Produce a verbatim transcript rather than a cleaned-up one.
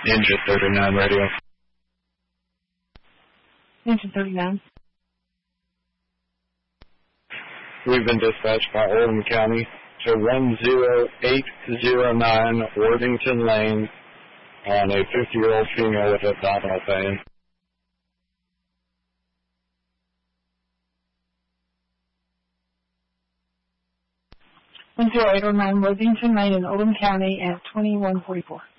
Engine thirty-nine radio. Engine thirty-nine. We've been dispatched by Oldham County to one zero eight zero nine Worthington Lane on a fifty-year-old female with abdominal pain. one zero eight zero nine Worthington Lane in Oldham County at twenty-one forty-four.